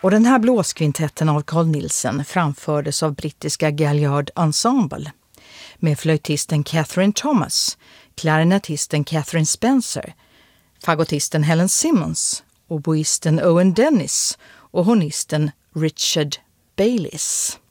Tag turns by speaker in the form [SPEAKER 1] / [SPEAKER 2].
[SPEAKER 1] Och den här blåskvintetten av Carl Nielsen framfördes av brittiska Galliard Ensemble med flöjtisten Catherine Thomas, klarinettisten Catherine Spencer, fagottisten Helen Simmons, oboisten Owen Dennis och hornisten Richard Bayliss.